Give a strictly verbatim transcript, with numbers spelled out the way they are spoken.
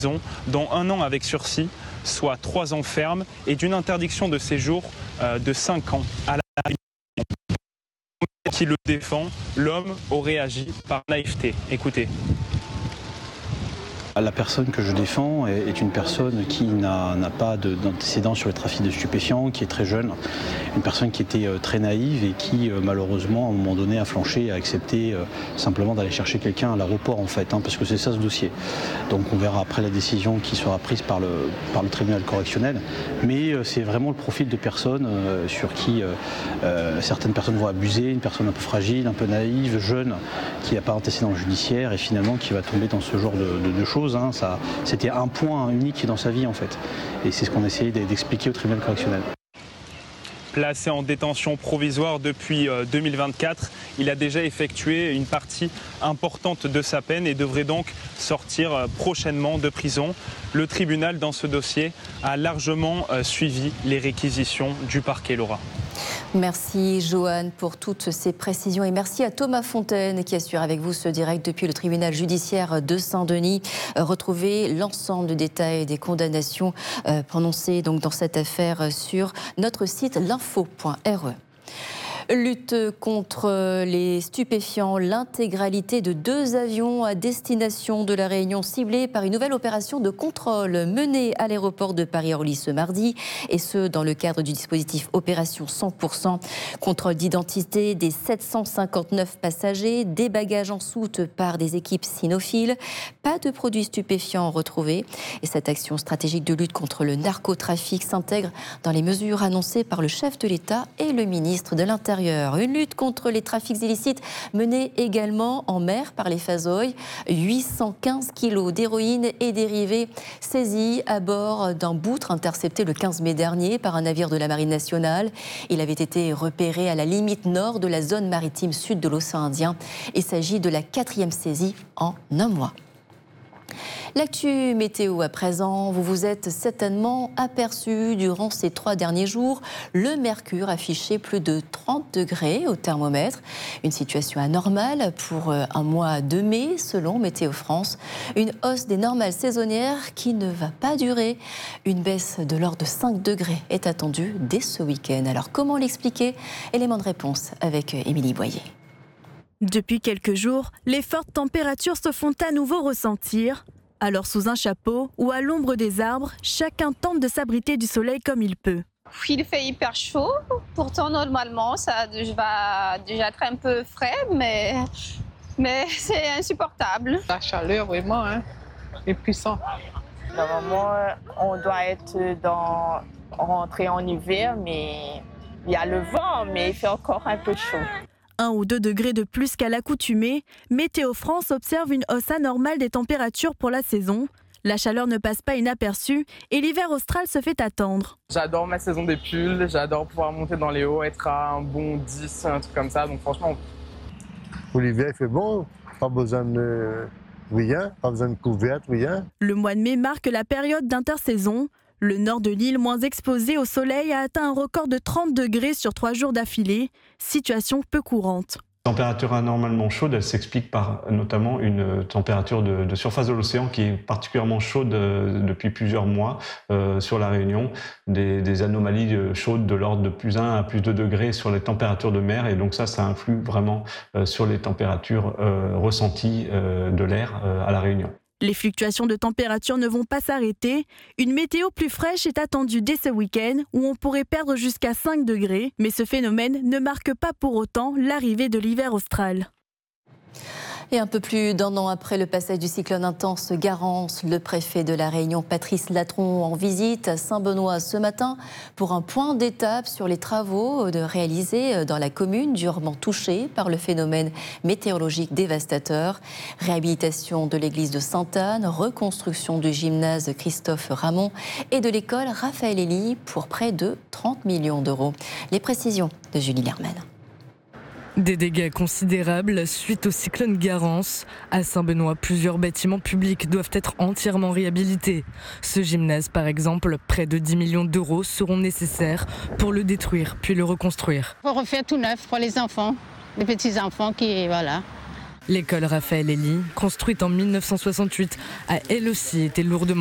dont un an avec sursis, soit trois ans ferme, et d'une interdiction de séjour euh, de cinq ans à la qui le défend, l'homme aurait agi par naïveté. Écoutez. La personne que je défends est une personne qui n'a, n'a pas de, d'antécédents sur le trafic de stupéfiants, qui est très jeune, une personne qui était très naïve et qui malheureusement à un moment donné a flanché et a accepté simplement d'aller chercher quelqu'un à l'aéroport en fait, hein, parce que c'est ça ce dossier. Donc on verra après la décision qui sera prise par le, par le tribunal correctionnel, mais c'est vraiment le profil de personnes euh, sur qui euh, euh, certaines personnes vont abuser, une personne un peu fragile, un peu naïve, jeune, qui n'a pas d'antécédents judiciaires et finalement qui va tomber dans ce genre de, de, de choses. Hein, ça, c'était un point unique dans sa vie en fait. Et c'est ce qu'on essayait d'expliquer au tribunal correctionnel. Placé en détention provisoire depuis deux mille vingt-quatre, il a déjà effectué une partie importante de sa peine et devrait donc sortir prochainement de prison. Le tribunal, dans ce dossier, a largement suivi les réquisitions du parquet Laura. Merci Joanne pour toutes ces précisions et merci à Thomas Fontaine qui assure avec vous ce direct depuis le tribunal judiciaire de Saint-Denis. Retrouvez l'ensemble des détails des condamnations prononcées donc dans cette affaire sur notre site l'info point r e. Lutte contre les stupéfiants, l'intégralité de deux avions à destination de la Réunion ciblés par une nouvelle opération de contrôle menée à l'aéroport de Paris-Orly ce mardi, et ce dans le cadre du dispositif Opération cent pour cent. Contrôle d'identité des sept cent cinquante-neuf passagers, des bagages en soute par des équipes cynophiles, pas de produits stupéfiants retrouvés. Et cette action stratégique de lutte contre le narcotrafic s'intègre dans les mesures annoncées par le chef de l'État et le ministre de l'Intérieur. Une lutte contre les trafics illicites menée également en mer par les Fazoy. huit cent quinze kilos d'héroïne et dérivés saisis à bord d'un boutre intercepté le quinze mai dernier par un navire de la Marine nationale. Il avait été repéré à la limite nord de la zone maritime sud de l'océan Indien. Il s'agit de la quatrième saisie en un mois. L'actu météo à présent, vous vous êtes certainement aperçu durant ces trois derniers jours, le mercure affichait plus de trente degrés au thermomètre. Une situation anormale pour un mois de mai, selon Météo France. Une hausse des normales saisonnières qui ne va pas durer. Une baisse de l'ordre de cinq degrés est attendue dès ce week-end. Alors comment l'expliquer? Élément de réponse avec Émilie Boyer. Depuis quelques jours, les fortes températures se font à nouveau ressentir. Alors sous un chapeau ou à l'ombre des arbres, chacun tente de s'abriter du soleil comme il peut. Il fait hyper chaud, pourtant normalement ça va déjà être un peu frais, mais, mais c'est insupportable. La chaleur vraiment hein, est puissante. Normalement on doit être dans, rentré en hiver, mais il y a le vent, mais il fait encore un peu chaud. Un ou deux degrés de plus qu'à l'accoutumée, Météo France observe une hausse anormale des températures pour la saison. La chaleur ne passe pas inaperçue et l'hiver austral se fait attendre. J'adore ma saison des pulls, j'adore pouvoir monter dans les hauts, être à un bon dix, un truc comme ça. Donc franchement... Pour l'hiver, il fait bon, pas besoin de rien, pas besoin de couverture, rien. Le mois de mai marque la période d'intersaison. Le nord de l'île, moins exposé au soleil, a atteint un record de trente degrés sur trois jours d'affilée, situation peu courante. La température anormalement chaude, elle s'explique par notamment une température de, de surface de l'océan qui est particulièrement chaude euh, depuis plusieurs mois euh, sur la Réunion. Des, des anomalies chaudes de l'ordre de plus un à plus deux degrés sur les températures de mer. Et donc ça, ça influe vraiment euh, sur les températures euh, ressenties euh, de l'air euh, à la Réunion. Les fluctuations de température ne vont pas s'arrêter. Une météo plus fraîche est attendue dès ce week-end où on pourrait perdre jusqu'à cinq degrés. Mais ce phénomène ne marque pas pour autant l'arrivée de l'hiver austral. Et un peu plus d'un an après le passage du cyclone intense Garance, le préfet de la Réunion, Patrice Latron, en visite à Saint-Benoît ce matin pour un point d'étape sur les travaux réalisés dans la commune durement touchée par le phénomène météorologique dévastateur. Réhabilitation de l'église de Sainte-Anne, reconstruction du gymnase Christophe Ramon et de l'école Raphaël Elie pour près de trente millions d'euros. Les précisions de Julie Lerman. Des dégâts considérables suite au cyclone Garance. À Saint-Benoît, plusieurs bâtiments publics doivent être entièrement réhabilités. Ce gymnase, par exemple, près de dix millions d'euros seront nécessaires pour le détruire puis le reconstruire. Il faut refaire tout neuf pour les enfants, les petits-enfants qui, voilà. L'école Raphaël Elie, construite en mille neuf cent soixante-huit, a elle aussi été lourdement